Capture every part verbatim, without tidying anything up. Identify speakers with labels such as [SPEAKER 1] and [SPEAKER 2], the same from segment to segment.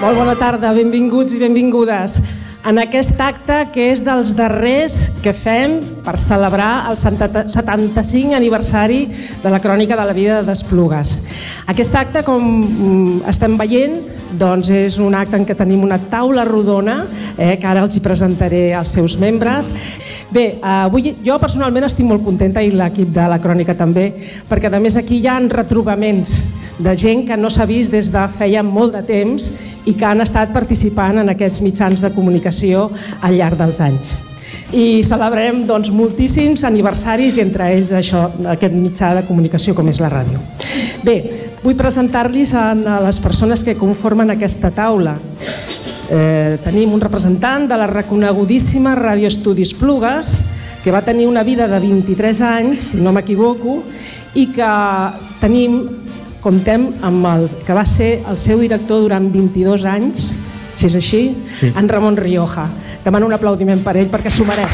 [SPEAKER 1] Molt bona tarda, benvinguts i benvingudes en aquest acte que és dels darrers que fem per celebrar el setanta-cinquè aniversari de la Crònica de la vida d'Esplugues. Aquest acte, com estem veient, doncs és un acte en què tenim una taula rodona, eh, que ara els hi presentaré als seus membres. Bé, avui jo personalment estic molt contenta i l'equip de la Crònica també, perquè a més aquí hi ha retrobaments de gent que no s'ha vist des de feia molt de temps i que han estat participant en aquests mitjans de comunicació al llarg dels anys. I celebrem doncs, moltíssims aniversaris i entre ells això, aquest mitjà de comunicació com és la ràdio. Bé, vull presentar-los a les persones que conformen aquesta taula. Eh, tenim un representant de la reconegudíssima Ràdio Estudis Esplugues, que va tenir una vida de vint-i-tres anys, si no m'equivoco, i que tenim, comptem amb el que va ser el seu director durant vint-i-dos anys, si és així, sí. En Ramon Rioja. Demano un aplaudiment per ell perquè s'ho mereix.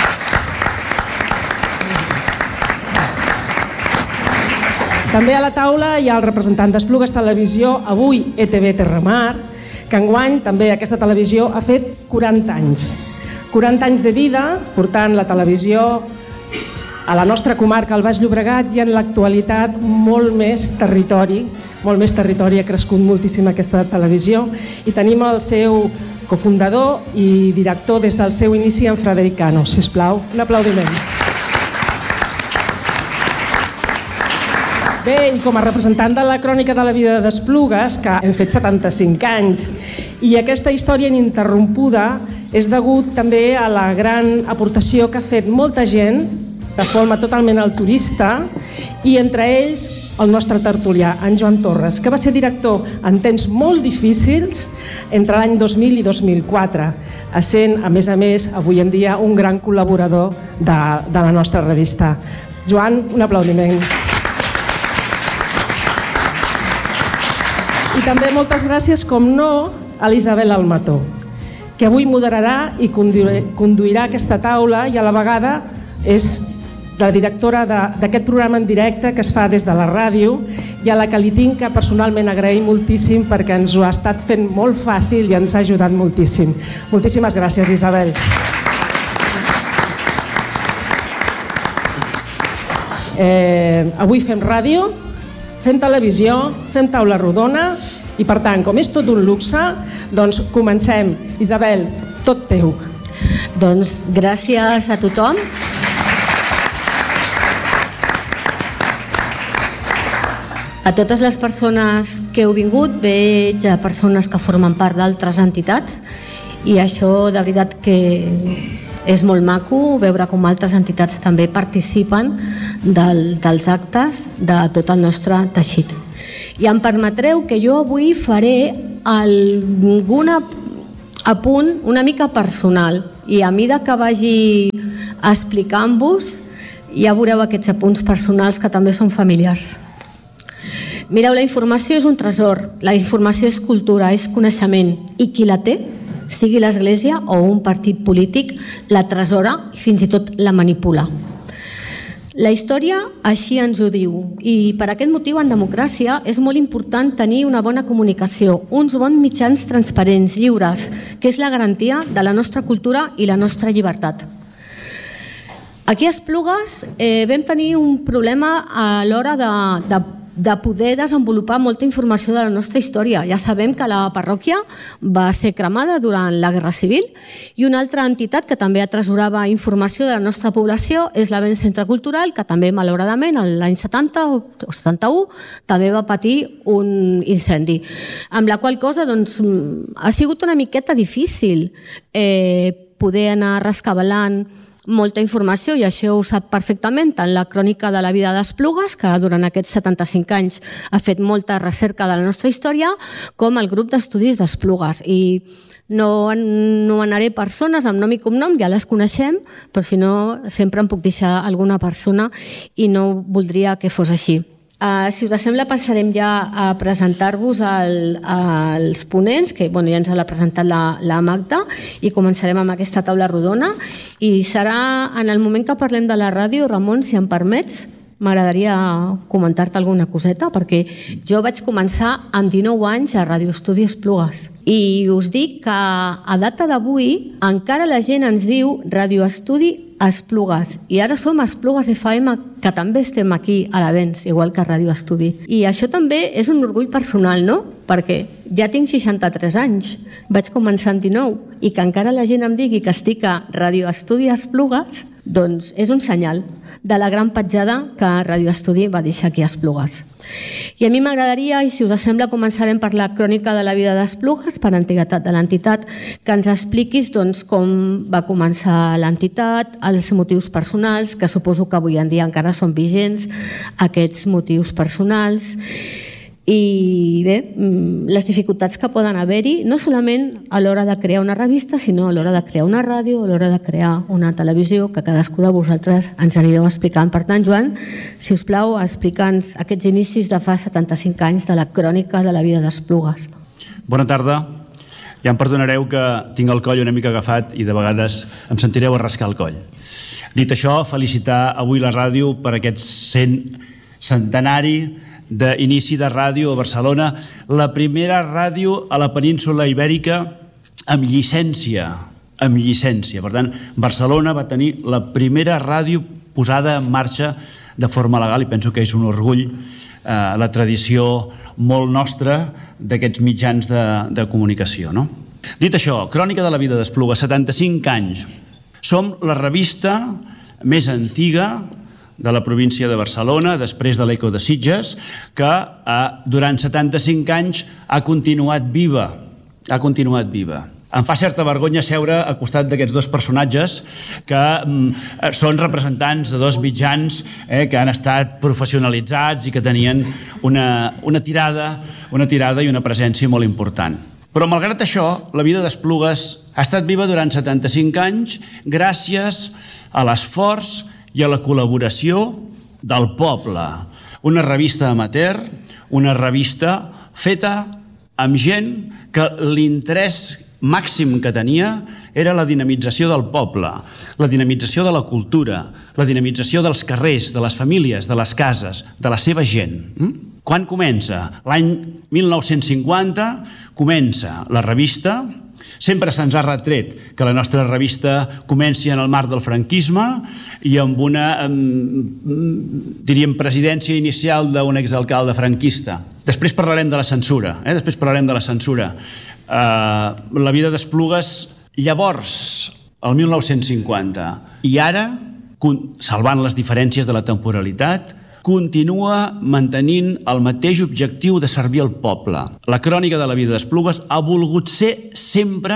[SPEAKER 1] També a la taula hi ha el representant d'Esplugues Televisió, avui E T V Terramar, que enguany també aquesta televisió ha fet quaranta anys. quaranta anys de vida portant la televisió a la nostra comarca, al Baix Llobregat, i en l'actualitat molt més territori, molt més territori, ha crescut moltíssim aquesta televisió, i tenim el seu cofundador i director des del seu inici, en Frederic Cano. Sisplau, un aplaudiment. Bé, i com a representant de la Crònica de la vida d'Esplugues, que hem fet setanta-cinc anys, i aquesta història ininterrompuda és degut també a la gran aportació que ha fet molta gent de forma totalment altruista, i entre ells el nostre tertulià, en Joan Torres, que va ser director en temps molt difícils entre l'any dos mil i dos mil quatre, essent, a més a més, avui en dia un gran col·laborador de, de la nostra revista. Joan, un aplaudiment. I també moltes gràcies, com no, a l'Isabel Almató, que avui moderarà i conduirà aquesta taula i a la vegada és la directora d'aquest programa en directe que es fa des de la ràdio, i a la que li tinc que personalment agrair moltíssim perquè ens ho ha estat fent molt fàcil i ens ha ajudat moltíssim. Moltíssimes gràcies, Isabel. Eh, avui fem ràdio, fem televisió, fem taula rodona i, per tant, com és tot un luxe, doncs comencem. Isabel, tot teu.
[SPEAKER 2] Doncs gràcies a tothom. A totes les persones que heu vingut, veig a persones que formen part d'altres entitats, i això de veritat que és molt maco veure com altres entitats també participen del, dels actes de tot el nostre teixit. I em permetreu que jo avui faré algun apunt una mica personal, i a mesura que vagi explicant-vos ja veureu aquests apunts personals que també són familiars. Mireu, la informació és un tresor, la informació és cultura, és coneixement, i qui la té, sigui l'Església o un partit polític, la tresora i fins i tot la manipula. La història així ens ho diu, i per aquest motiu en democràcia és molt important tenir una bona comunicació, uns bons mitjans transparents, lliures, que és la garantia de la nostra cultura i la nostra llibertat. Aquí a Esplugues eh, vam tenir un problema a l'hora de, de de poder desenvolupar molta informació de la nostra història. Ja sabem que la parròquia va ser cremada durant la Guerra Civil, i una altra entitat que també atresorava informació de la nostra població és l'Avenç Centre Cultural, que també, malauradament, l'any setanta o setanta-u també va patir un incendi. Amb la qual cosa doncs, ha sigut una miqueta difícil eh, poder anar rescabalant molta informació, i això ho sap perfectament tant la Crònica de la vida d'Esplugues, que durant aquests setanta-cinc anys ha fet molta recerca de la nostra història, com el grup d'estudis d'Esplugues. I no anomenaré persones amb nom i cognom, ja les coneixem, però si no sempre em puc deixar alguna persona i no voldria que fos així. Uh, si us sembla, passarem ja a presentar-vos el, els ponents, que bueno, ja ens l'ha presentat la, la Magda, i començarem amb aquesta taula rodona, i serà en el moment que parlem de la ràdio, Ramon, si em permets, m'agradaria comentar-te alguna coseta, perquè jo vaig començar amb dinou anys a Ràdio Estudi Esplugues i us dic que a data d'avui encara la gent ens diu Ràdio Estudi Esplugues i ara som Esplugues F M, que també estem aquí a l'Avenç, igual que Ràdio Estudi. I això també és un orgull personal, no? Perquè ja tinc seixanta-tres anys, vaig començar amb dinou, i que encara la gent em digui que estic a Ràdio Estudi Esplugues, doncs és un senyal de la gran petjada que Ràdio Estudi va deixar aquí a Esplugues. I a mi m'agradaria, i si us sembla, començarem per la crònica de la vida d'Esplugues, per antiguitat de l'entitat, que ens expliquis doncs, com va començar l'entitat, els motius personals, que suposo que avui en dia encara són vigents, aquests motius personals, i bé, les dificultats que poden haver-hi, no solament a l'hora de crear una revista, sinó a l'hora de crear una ràdio, a l'hora de crear una televisió, que cadascú de vosaltres ens anireu explicant. Per tant, Joan, si us plau, explica'ns aquests inicis de fa setanta-cinc anys de la crònica de la vida d'Esplugues.
[SPEAKER 3] Bona tarda. Ja em perdonareu que tinc el coll una mica agafat i de vegades em sentireu a rascar el coll. Dit això, felicitar avui la ràdio per aquest cent centenari d'inici de ràdio a Barcelona, la primera ràdio a la península Ibèrica amb llicència, amb llicència. Per tant, Barcelona va tenir la primera ràdio posada en marxa de forma legal i penso que és un orgull eh, la tradició molt nostra d'aquests mitjans de, de comunicació. No? Dit això, crònica de la vida d'Esplugues, setanta-cinc anys. Som la revista més antiga de la província de Barcelona, després de l'Eco de Sitges, que eh, durant setanta-cinc anys ha continuat viva. Ha continuat viva. Em fa certa vergonya seure al costat d'aquests dos personatges que mm, són representants de dos mitjans eh, que han estat professionalitzats i que tenien una, una, tirada, una tirada i una presència molt important. Però malgrat això, la vida d'Esplugues ha estat viva durant setanta-cinc anys gràcies a l'esforç i a la col·laboració del poble. Una revista amateur, una revista feta amb gent que l'interès màxim que tenia era la dinamització del poble, la dinamització de la cultura, la dinamització dels carrers, de les famílies, de les cases, de la seva gent. Quan comença? L'any mil nou-cents cinquanta comença la revista. Sempre se'ns ha retret que la nostra revista comenci en el marc del franquisme i amb una, diríem, presidència inicial d'un exalcalde franquista. Després parlarem de la censura. Eh? Després parlarem de la censura. Uh, la vida d'Esplugues, llavors, el mil nou-cents cinquanta, i ara, salvant les diferències de la temporalitat, continua mantenint el mateix objectiu de servir al poble. La crònica de la vida d'Esplugues ha volgut ser sempre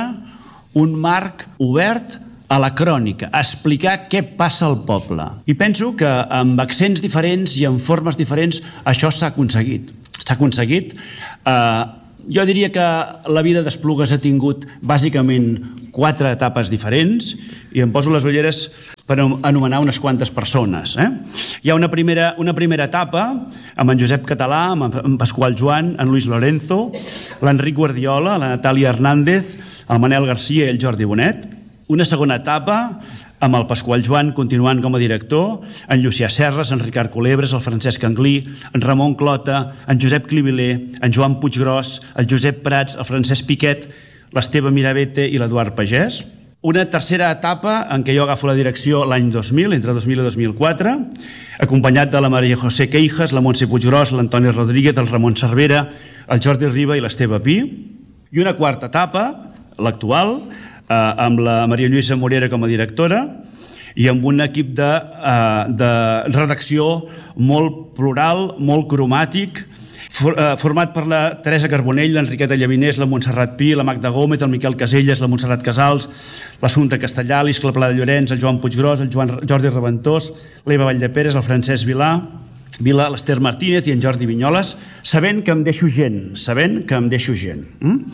[SPEAKER 3] un marc obert a la crònica, a explicar què passa al poble. I penso que amb accents diferents i amb formes diferents això s'ha aconseguit. S'ha aconseguit. Eh, jo diria que la vida d'Esplugues ha tingut bàsicament quatre etapes diferents i em poso les ulleres per anomenar unes quantes persones. Eh? Hi ha una primera, una primera etapa amb en Josep Català, amb en Pasqual Joan, en Luis Lorenzo, l'Enric Guardiola, la Natàlia Hernández, el Manel Garcia i el Jordi Bonet. Una segona etapa amb el Pasqual Joan continuant com a director, en Llucià Serres, en Ricard Culebres, el Francesc Anglí, en Ramon Clota, en Josep Cliviler, en Joan Puiggròs, el Josep Prats, el Francesc Piquet, l'Esteve Mirabete i l'Eduard Pagès. Una tercera etapa en què jo agafo la direcció l'any dos mil, entre dos mil i dos mil quatre, acompanyat de la Maria José Queijas, la Montse Puiggròs, l'Antoni Rodríguez, el Ramon Cervera, el Jordi Riba i l'Esteve Pi. I una quarta etapa, l'actual, eh, amb la Maria Lluïsa Morera com a directora i amb un equip de, eh, de redacció molt plural, molt cromàtic, format per la Teresa Carbonell, l'Enriqueta Llavinés, la Montserrat Pi, la Magda Gómez, el Miquel Caselles, la Montserrat Casals, l'Assumpta Castellà, l'Iscla Pla de Llorenç, el Joan Puiggròs, el Joan Jordi Reventós, l'Eva Valldeperes, el Francesc Vilà, Vila, l'Ester Martínez i en Jordi Vinyoles, sabent que em deixo gent, sabent que em deixo gent.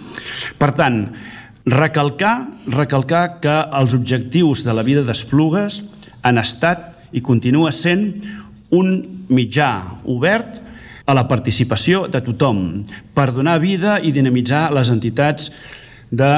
[SPEAKER 3] Per tant, recalcar, recalcar que els objectius de la vida d'Esplugues han estat i continua sent un mitjà obert a la participació de tothom per donar vida i dinamitzar les entitats de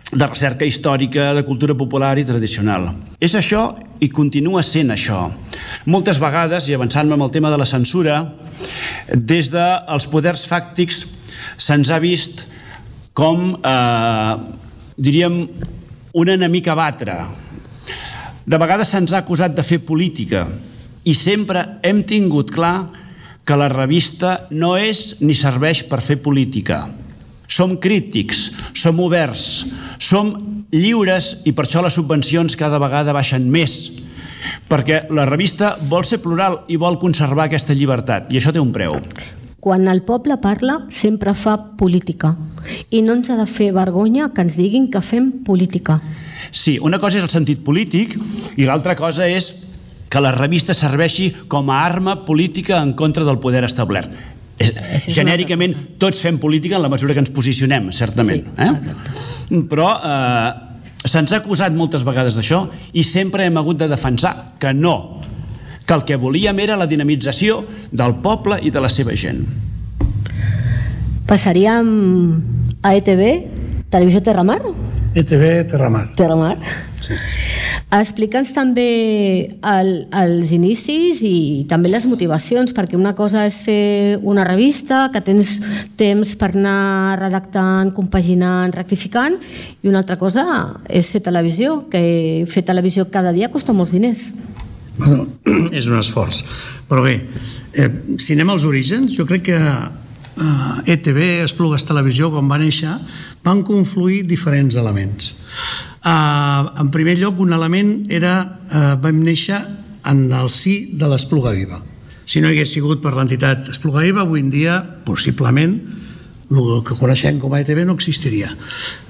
[SPEAKER 3] de recerca històrica, de cultura popular i tradicional. És això i continua sent això. Moltes vegades, i avançant-me amb el tema de la censura, des dels poders fàctics se'ns ha vist com, eh, diríem, un enemic a batre. De vegades se'ns ha acusat de fer política i sempre hem tingut clar que la revista no és ni serveix per fer política. Som crítics, som oberts, som lliures i per això les subvencions cada vegada baixen més, perquè la revista vol ser plural i vol conservar aquesta llibertat, i això té un preu.
[SPEAKER 2] Quan el poble parla, sempre fa política, i no ens ha de fer vergonya que ens diguin que fem política.
[SPEAKER 3] Sí, una cosa és el sentit polític i l'altra cosa és que la revista serveixi com a arma política en contra del poder establert. Genèricament tots fem política en la mesura que ens posicionem, certament.
[SPEAKER 2] Sí,
[SPEAKER 3] eh? Però eh, se'ns ha acusat moltes vegades d'això i sempre hem hagut de defensar que no, que el que volíem era la dinamització del poble i de la seva gent.
[SPEAKER 2] Passaríem a E T V, Televisió Terramar?
[SPEAKER 4] E T V Terramar.
[SPEAKER 2] Terramar.
[SPEAKER 4] Sí.
[SPEAKER 2] Explica'ns també el, els inicis i també les motivacions, perquè una cosa és fer una revista que tens temps per anar redactant, compaginant, rectificant, i una altra cosa és fer televisió, que fer televisió cada dia costa molts diners.
[SPEAKER 4] Bueno, és un esforç. Però bé, eh, si anem als orígens, jo crec que eh, E T V, Esplugues Televisió, quan va néixer, van confluir diferents elements. Uh, en primer lloc, un element era, uh, vam néixer en el si de l'Espluga Viva. Si no hi hagués sigut per l'entitat Espluga Viva, avui en dia, possiblement, el que coneixem com a E T V no existiria.